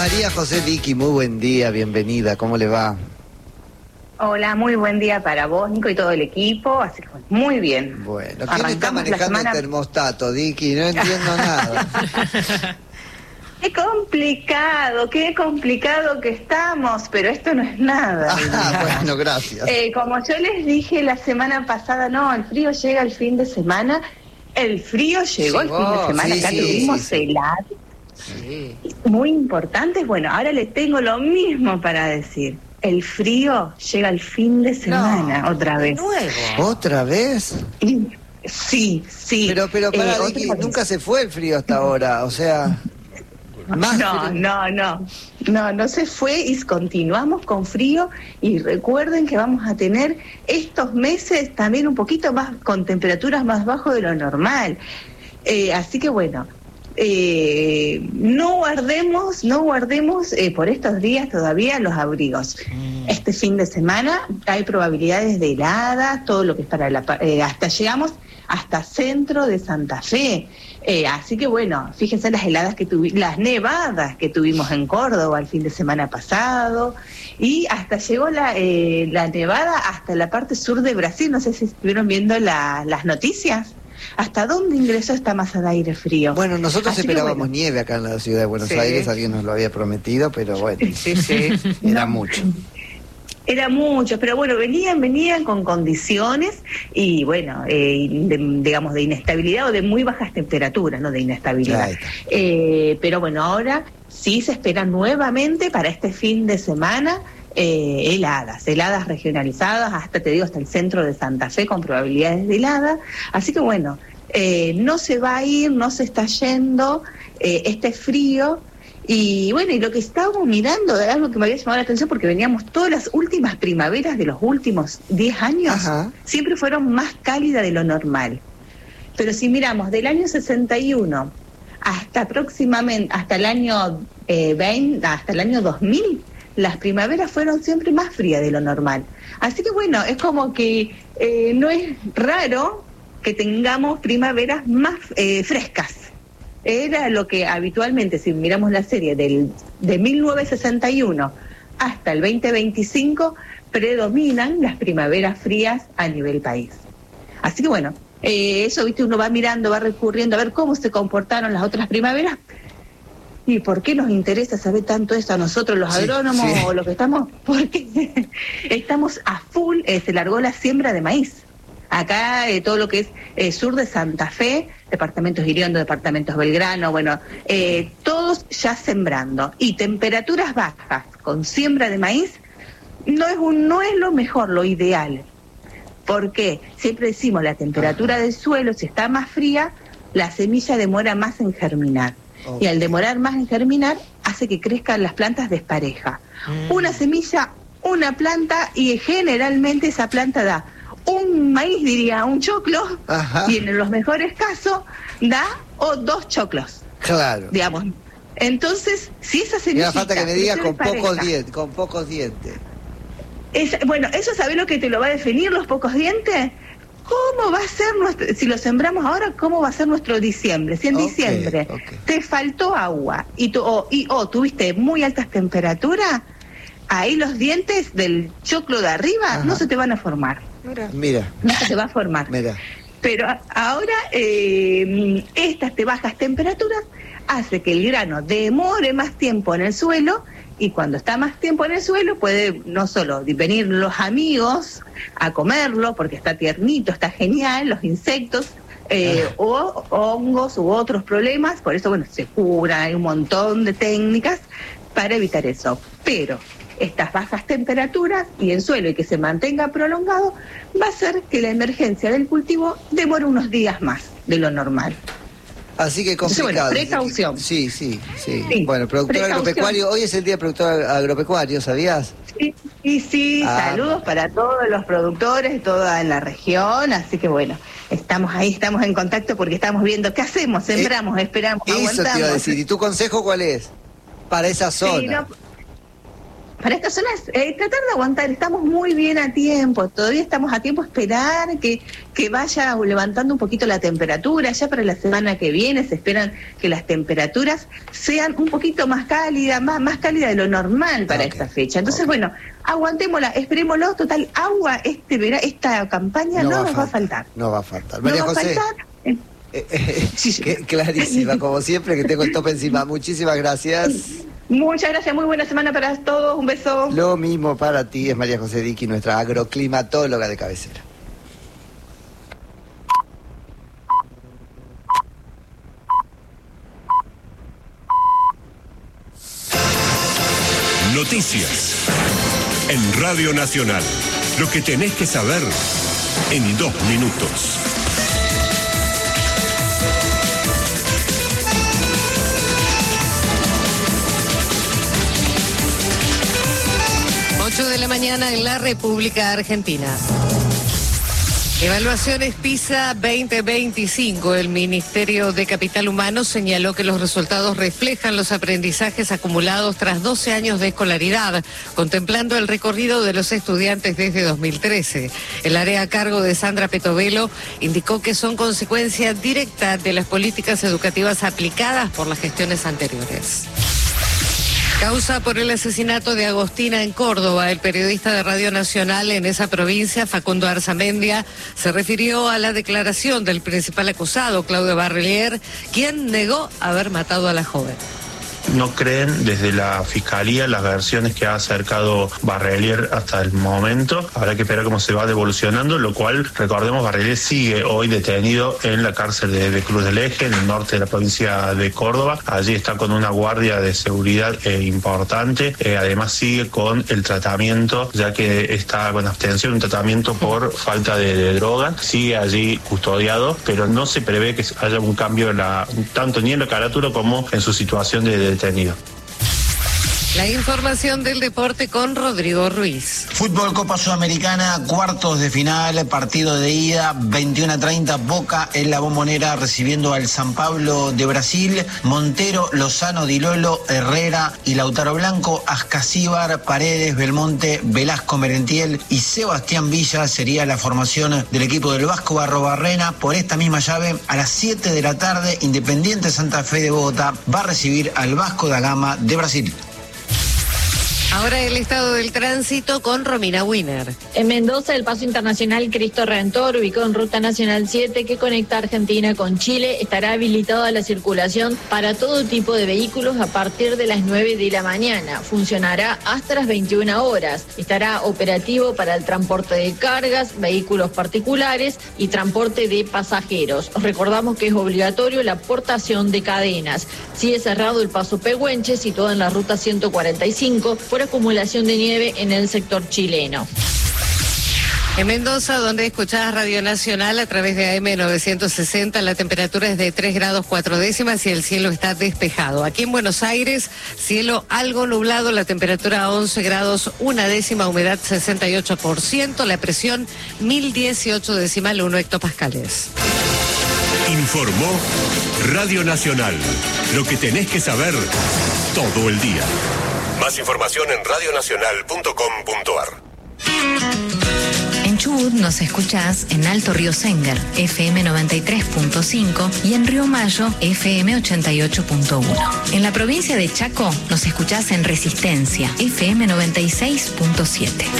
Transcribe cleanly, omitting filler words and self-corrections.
María José Vicky, muy buen día, bienvenida, ¿cómo le va? Hola, muy buen día para vos, Nico, y todo el equipo, así que muy bien. Bueno, ¿quién está manejando el termostato, Vicky? No entiendo nada. Qué complicado que estamos, pero esto no es nada. Bueno, gracias. Como yo les dije la semana pasada, no, el frío llega el fin de semana. El frío llegó el fin de semana, acá tuvimos helado. Sí. Muy importantes. Bueno, ahora les tengo lo mismo para decir. El frío llega el fin de semana, otra vez. ¿De nuevo? ¿Otra vez? Sí. Pero para, Vicky, nunca se fue el frío hasta ahora, o sea... No se fue y continuamos con frío, y recuerden que vamos a tener estos meses también un poquito más, con temperaturas más bajo de lo normal. Así que bueno, no guardemos por estos días todavía los abrigos. Este fin de semana hay probabilidades de heladas, todo lo que es para hasta llegamos hasta centro de Santa Fe. Así que bueno, fíjense las heladas las nevadas que tuvimos en Córdoba el fin de semana pasado, y hasta llegó la nevada hasta la parte sur de Brasil. No sé si estuvieron viendo las noticias. ¿Hasta dónde ingresó esta masa de aire frío? Bueno, nosotros esperábamos nieve acá en la ciudad de Buenos Aires, alguien nos lo había prometido, pero bueno, era mucho. Era mucho, pero bueno, venían con condiciones y bueno, digamos de inestabilidad o de muy bajas temperaturas, no de inestabilidad. Pero bueno, ahora sí se espera nuevamente para este fin de semana heladas regionalizadas, hasta el centro de Santa Fe con probabilidades de helada. Así que bueno, no se va a ir, no se está yendo este frío. Y bueno, y lo que estábamos mirando, algo que me había llamado la atención, porque veníamos todas las últimas primaveras de los últimos 10 años, siempre fueron más cálidas de lo normal. Pero si miramos del año 61 hasta aproximadamente, hasta el año 2000, las primaveras fueron siempre más frías de lo normal. Así que bueno, es como que no es raro que tengamos primaveras más frescas. Era lo que habitualmente, si miramos la serie de 1961 hasta el 2025, predominan las primaveras frías a nivel país. Así que bueno, eso, viste, uno va mirando, va recurriendo a ver cómo se comportaron las otras primaveras. ¿Y por qué nos interesa saber tanto eso a nosotros los agrónomos o lo que estamos? Porque estamos a full, se largó la siembra de maíz. Acá todo lo que es sur de Santa Fe, departamentos Iriondo, departamentos Belgrano, bueno, todos ya sembrando. Y temperaturas bajas con siembra de maíz no es lo mejor, lo ideal. Porque siempre decimos, la temperatura del suelo, si está más fría, la semilla demora más en germinar. Y al demorar más en germinar, hace que crezcan las plantas despareja. Una semilla, una planta, y generalmente esa planta da un maíz, diría, un choclo, y en los mejores casos da 2 choclos. Claro. Digamos. Entonces, si esa semilla... Me falta que me diga con pocos dientes. Bueno, eso, ¿sabés lo que te lo va a definir, los pocos dientes? ¿Cómo va a ser si lo sembramos ahora, cómo va a ser nuestro diciembre? Si en diciembre te faltó agua y tuviste muy altas temperaturas, ahí los dientes del choclo de arriba no se te van a formar. Mira. No se va a formar. Mira. Pero ahora estas bajas temperaturas hace que el grano demore más tiempo en el suelo, y cuando está más tiempo en el suelo puede no solo venir los amigos a comerlo porque está tiernito, está genial, los insectos o hongos u otros problemas. Por eso bueno, se cura, hay un montón de técnicas para evitar eso. Pero estas bajas temperaturas y el suelo, y que se mantenga prolongado, va a hacer que la emergencia del cultivo demore unos días más de lo normal. Así que complicado. Entonces, bueno, precaución. Sí. Bueno, productor agropecuario, hoy es el día del productor agropecuario, ¿sabías? Sí, saludos para todos los productores, toda la región, así que bueno, estamos ahí, estamos en contacto porque estamos viendo qué hacemos, sembramos, esperamos, aguantamos. Eso te iba a decir, ¿y tu consejo cuál es? Para esa zona. para estas zonas, tratar de aguantar, estamos muy bien a tiempo, todavía estamos a tiempo, esperar que vaya levantando un poquito la temperatura. Ya para la semana que viene se esperan que las temperaturas sean un poquito más cálidas, más cálidas de lo normal para esta fecha. Entonces, bueno, aguantémosla, esperémoslo, total, agua esta campaña no nos va a faltar. No va a faltar. María José. Sí. Clarísima, como siempre, que tengo el tope encima. Muchísimas gracias. Muchas gracias, muy buena semana para todos, un beso. Lo mismo para ti, es María José Diqui, nuestra agroclimatóloga de cabecera. Noticias en Radio Nacional. Lo que tenés que saber en 2 minutos. De la mañana en la República Argentina. Evaluaciones PISA 2025. El Ministerio de Capital Humano señaló que los resultados reflejan los aprendizajes acumulados tras 12 años de escolaridad, contemplando el recorrido de los estudiantes desde 2013. El área a cargo de Sandra Petovelo indicó que son consecuencia directa de las políticas educativas aplicadas por las gestiones anteriores. Causa por el asesinato de Agostina en Córdoba. El periodista de Radio Nacional en esa provincia, Facundo Arzamendia, se refirió a la declaración del principal acusado, Claudio Barrelier, quien negó haber matado a la joven. No creen desde la Fiscalía las versiones que ha acercado Barrelier hasta el momento. Habrá que esperar cómo se va devolucionando, lo cual, recordemos, Barrelier sigue hoy detenido en la cárcel de Cruz del Eje, en el norte de la provincia de Córdoba. Allí está con una guardia de seguridad importante. Además sigue con el tratamiento, ya que está con abstención, un tratamiento por falta de droga. Sigue allí custodiado, pero no se prevé que haya un cambio tanto ni en la carátula como en su situación de detenido. La información del deporte con Rodrigo Ruiz. Fútbol Copa Sudamericana, cuartos de final, partido de ida, 21:30, Boca en la Bombonera recibiendo al San Pablo de Brasil. Montero, Lozano, Di Lolo, Herrera y Lautaro Blanco, Ascasíbar, Paredes, Belmonte, Velasco, Merentiel y Sebastián Villa sería la formación del equipo del Vasco Barrobarrena. Por esta misma llave, a las 7 de la tarde, Independiente Santa Fe de Bogotá va a recibir al Vasco da Gama de Brasil. Ahora el estado del tránsito con Romina Wiener. En Mendoza, el paso internacional Cristo Redentor, ubicado en Ruta Nacional 7, que conecta Argentina con Chile, estará habilitado a la circulación para todo tipo de vehículos a partir de las 9 de la mañana. Funcionará hasta las 21 horas. Estará operativo para el transporte de cargas, vehículos particulares y transporte de pasajeros. Recordamos que es obligatorio la portación de cadenas. Sigue cerrado el paso Pehuenche, situado en la Ruta 145, por acumulación de nieve en el sector chileno. En Mendoza, donde escuchás Radio Nacional a través de AM 960, la temperatura es de 3 grados 4 décimas y el cielo está despejado. Aquí en Buenos Aires, cielo algo nublado, la temperatura 11 grados 1 décima, humedad 68%, la presión 1018,1 hectopascales. Informó Radio Nacional. Lo que tenés que saber todo el día. Más información en radionacional.com.ar. En Chubut nos escuchás en Alto Río Sengar, FM 93.5 y en Río Mayo, FM 88.1. En la provincia de Chaco nos escuchás en Resistencia, FM 96.7.